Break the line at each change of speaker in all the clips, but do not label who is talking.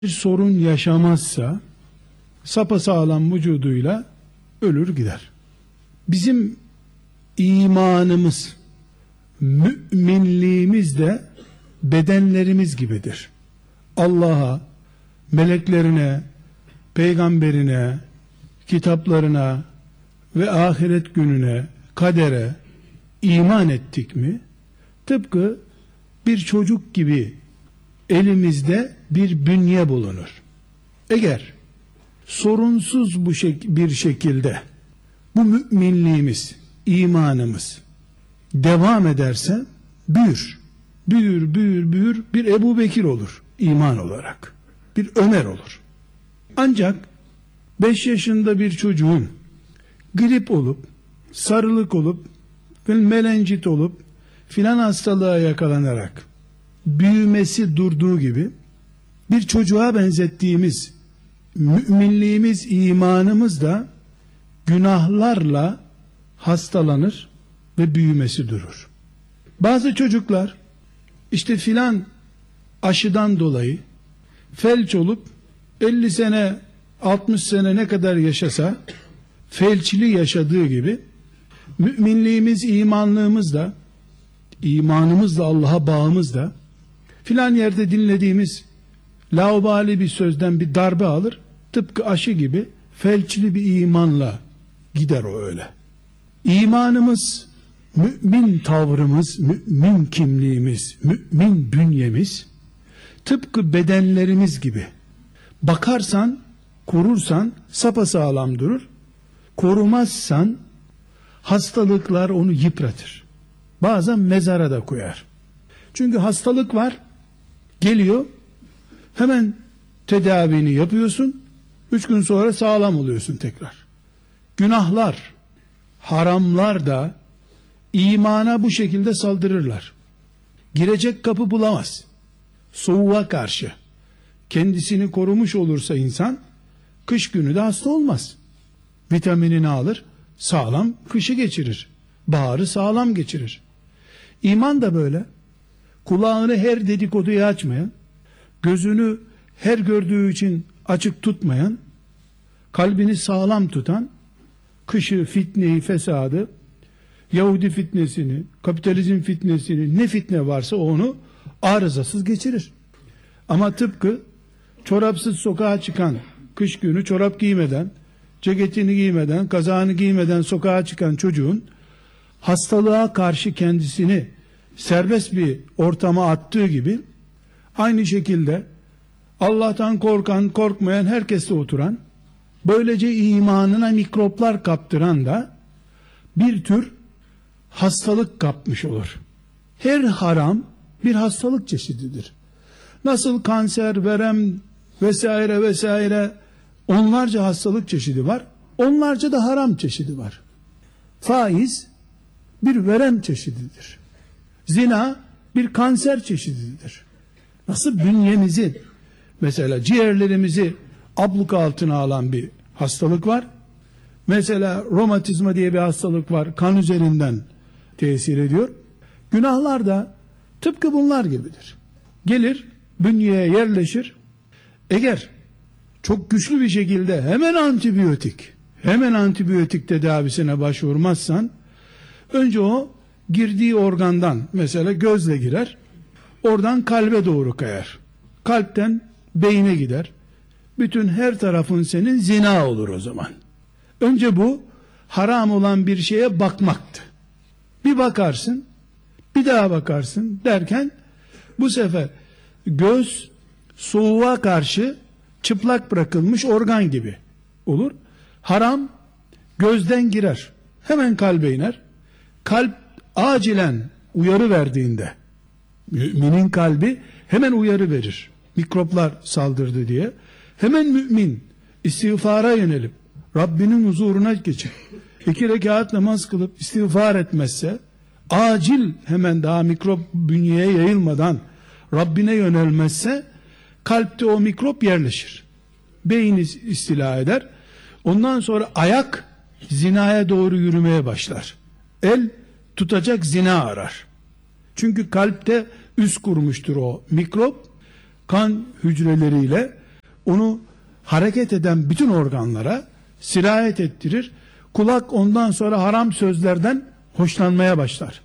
bir sorun yaşamazsa sapasağlam vücuduyla ölür gider. Bizim imanımız, müminliğimiz de bedenlerimiz gibidir. Allah'a, meleklerine, peygamberine, kitaplarına ve ahiret gününe, kadere iman ettik mi, tıpkı bir çocuk gibi elimizde bir bünye bulunur. Eğer sorunsuz bir şekilde bu müminliğimiz, imanımız devam ederse büyür bir Ebu Bekir olur iman olarak, bir Ömer olur. Ancak 5 yaşında bir çocuğun grip olup, sarılık olup, melencit olup filan hastalığa yakalanarak büyümesi durduğu gibi bir çocuğa benzettiğimiz müminliğimiz, imanımız da günahlarla hastalanır ve büyümesi durur. Bazı çocuklar işte filan aşıdan dolayı felç olup 50 sene 60 sene ne kadar yaşasa felçli yaşadığı gibi müminliğimiz, imanımız da Allah'a bağımız da filan yerde dinlediğimiz laubali bir sözden bir darbe alır, tıpkı aşı gibi felçli bir imanla gider o öyle. İmanımız, mümin tavrımız, mümin kimliğimiz, mümin bünyemiz tıpkı bedenlerimiz gibi. Bakarsan, korursan sapasağlam durur. Korumazsan hastalıklar onu yıpratır. Bazen mezara da koyar. Çünkü hastalık var, geliyor, hemen tedavini yapıyorsun, 3 gün sonra sağlam oluyorsun tekrar. Günahlar, haramlar da imana bu şekilde saldırırlar. Girecek kapı bulamaz. Soğuğa karşı kendisini korumuş olursa insan, kış günü de hasta olmaz. Vitaminini alır, sağlam kışı geçirir. Baharı sağlam geçirir. İman da böyle. Kulağını her dedikoduya açmayan, gözünü her gördüğü için açık tutmayan, kalbini sağlam tutan, kışı, fitneyi, fesadı, Yahudi fitnesini, kapitalizm fitnesini, ne fitne varsa onu arızasız geçirir. Ama tıpkı çorapsız sokağa çıkan, kış günü çorap giymeden, ceketini giymeden, kazağını giymeden sokağa çıkan çocuğun hastalığa karşı kendisini serbest bir ortama attığı gibi, aynı şekilde Allah'tan korkan, korkmayan, herkesle oturan, böylece imanına mikroplar kaptıran da bir tür hastalık kapmış olur. Her haram bir hastalık çeşididir. Nasıl kanser, verem vesaire vesaire onlarca hastalık çeşidi var, onlarca da haram çeşidi var. Faiz bir verem çeşididir. Zina bir kanser çeşididir. Nasıl bünyemizi, mesela ciğerlerimizi abluka altına alan bir hastalık var. Mesela romatizma diye bir hastalık var. Kan üzerinden tesir ediyor. Günahlar da tıpkı bunlar gibidir. Gelir, bünyeye yerleşir. Eğer çok güçlü bir şekilde hemen antibiyotik tedavisine başvurmazsan, önce o girdiği organdan, mesela gözle girer, oradan kalbe doğru kayar. Kalpten beyne gider. Bütün her tarafın senin zina olur o zaman. Önce bu haram olan bir şeye bakmaktı. Bir bakarsın, bir daha bakarsın derken bu sefer göz soğuğa karşı çıplak bırakılmış organ gibi olur. Haram gözden girer, hemen kalbe iner. Kalp acilen uyarı verdiğinde, müminin kalbi hemen uyarı verir. Mikroplar saldırdı diye. Hemen mümin istiğfara yönelip Rabbinin huzuruna geçip 2 rekat namaz kılıp istiğfar etmezse, acil hemen daha mikrop bünyeye yayılmadan Rabbine yönelmezse, kalpte o mikrop yerleşir. Beyin istila eder. Ondan sonra ayak zinaya doğru yürümeye başlar. El tutacak zina arar. Çünkü kalpte üs kurmuştur o mikrop. Kan hücreleriyle onu hareket eden bütün organlara sirayet ettirir. Kulak ondan sonra haram sözlerden hoşlanmaya başlar.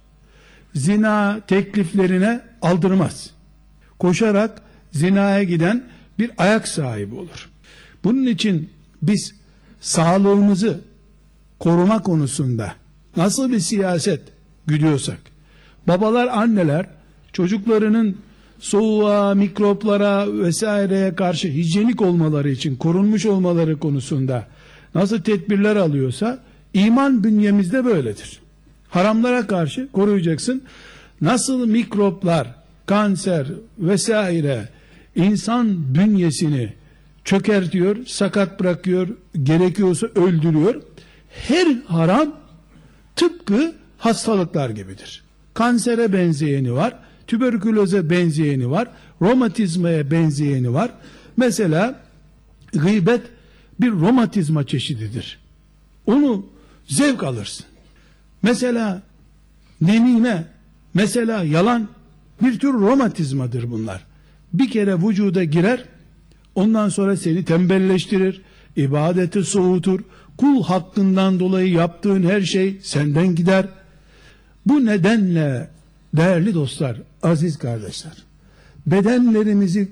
Zina tekliflerine aldırmaz. Koşarak zinaya giden bir ayak sahibi olur. Bunun için biz sağlığımızı koruma konusunda nasıl bir siyaset güdüyorsak, babalar, anneler çocuklarının soğuğa, mikroplara vesaireye karşı hijyenik olmaları için, korunmuş olmaları konusunda nasıl tedbirler alıyorsa, iman bünyemizde böyledir. Haramlara karşı koruyacaksın. Nasıl mikroplar, kanser vesaire insan bünyesini çökertiyor, sakat bırakıyor, gerekiyorsa öldürüyor. Her haram tıpkı hastalıklar gibidir. Kansere benzeyeni var, tüberküloze benzeyeni var, romatizmaya benzeyeni var. Mesela gıybet bir romatizma çeşididir. Onu zevk alırsın. Mesela nemime, mesela yalan bir tür romatizmadır bunlar. Bir kere vücuda girer, ondan sonra seni tembelleştirir, ibadeti soğutur, kul hakkından dolayı yaptığın her şey senden gider. Bu nedenle değerli dostlar, aziz kardeşler, bedenlerimizi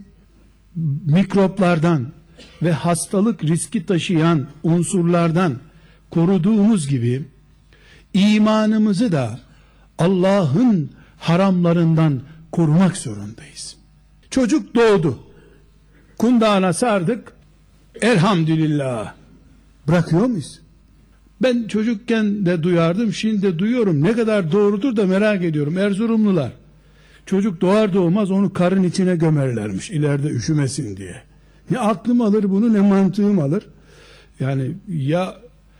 mikroplardan ve hastalık riski taşıyan unsurlardan koruduğumuz gibi imanımızı da Allah'ın haramlarından korumak zorundayız. Çocuk doğdu. Kundağına sardık. Elhamdülillah. Bırakıyor muyuz? Ben çocukken de duyardım, şimdi de duyuyorum. Ne kadar doğrudur da merak ediyorum. Erzurumlular, çocuk doğar doğmaz onu karın içine gömerlermiş, ileride üşümesin diye. Ne aklım alır bunu, ne mantığım alır. Yani ya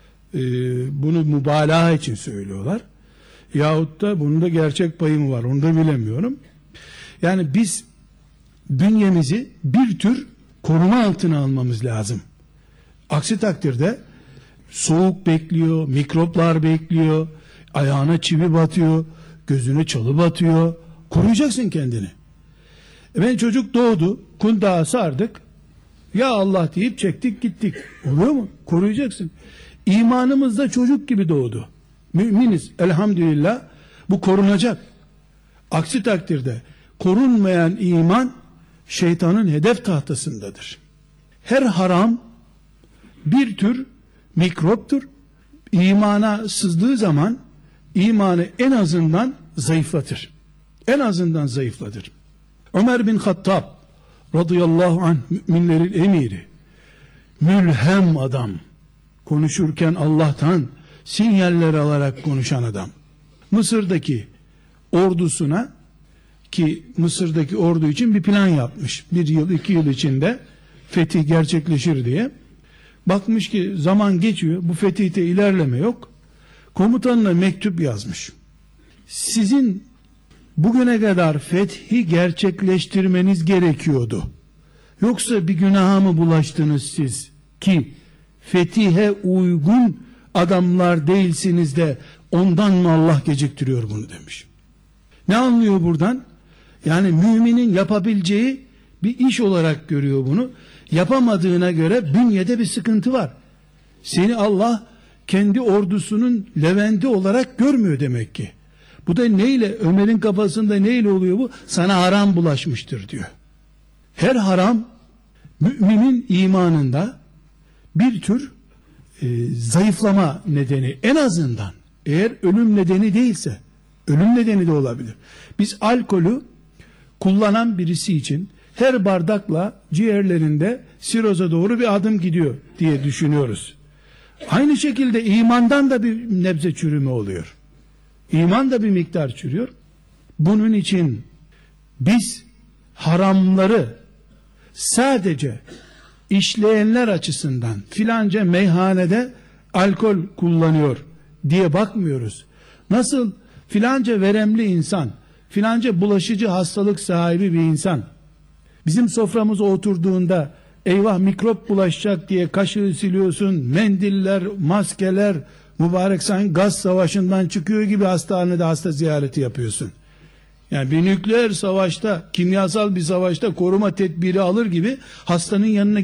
bunu mübalağa için söylüyorlar, yahut da bunun da gerçek payı mı var, onu da bilemiyorum. Yani biz bünyemizi bir tür koruma altına almamız lazım. Aksi takdirde soğuk bekliyor, mikroplar bekliyor, ayağına çivi batıyor, gözüne çalı batıyor. Koruyacaksın kendini. Ben çocuk doğdu, kundağa sardık, ya Allah deyip çektik gittik. Oluyor mu? Koruyacaksın. İmanımız da çocuk gibi doğdu. Müminiz elhamdülillah, bu korunacak. Aksi takdirde korunmayan iman şeytanın hedef tahtasındadır. Her haram bir tür mikroptur. İmana sızdığı zaman imanı en azından zayıflatır. En azından zayıflatır. Ömer bin Hattab radıyallahu anh, müminlerin emiri, mülhem adam, konuşurken Allah'tan sinyaller alarak konuşan adam. Mısır'daki ordusuna, ki Mısır'daki ordu için bir plan yapmış, 1 yıl 2 yıl içinde fetih gerçekleşir diye. Bakmış ki zaman geçiyor, bu fetihte ilerleme yok. Komutanına mektup yazmış. Sizin bugüne kadar fethi gerçekleştirmeniz gerekiyordu. Yoksa bir günaha mı bulaştınız siz ki fetihe uygun adamlar değilsiniz de ondan mı Allah geciktiriyor bunu demiş. Ne anlıyor buradan? Yani müminin yapabileceği bir iş olarak görüyor bunu. Yapamadığına göre bünyede bir sıkıntı var. Seni Allah kendi ordusunun Levent'i olarak görmüyor demek ki. Bu da neyle, Ömer'in kafasında neyle oluyor bu? Sana haram bulaşmıştır diyor. Her haram müminin imanında bir tür zayıflama nedeni, en azından eğer ölüm nedeni değilse, ölüm nedeni de olabilir. Biz alkolü kullanan birisi için her bardakla ciğerlerinde siroza doğru bir adım gidiyor diye düşünüyoruz. Aynı şekilde imandan da bir nebze çürüme oluyor. İman da bir miktar çürüyor. Bunun için biz haramları sadece işleyenler açısından filanca meyhanede alkol kullanıyor diye bakmıyoruz. Nasıl filanca veremli insan, filanca bulaşıcı hastalık sahibi bir insan bizim soframıza oturduğunda eyvah mikrop bulaşacak diye kaşığı siliyorsun, mendiller, maskeler, mübarek sanki gaz savaşından çıkıyor gibi hastanede hasta ziyareti yapıyorsun. Yani bir nükleer savaşta, kimyasal bir savaşta koruma tedbiri alır gibi hastanın yanına